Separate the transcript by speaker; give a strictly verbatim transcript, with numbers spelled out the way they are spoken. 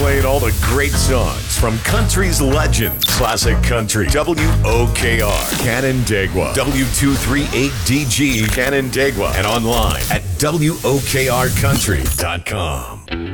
Speaker 1: playing all the great songs from country's legends. Classic Country. W O K R. Canandaigua. W two three eight D G Canandaigua. And online at W O K R country dot com.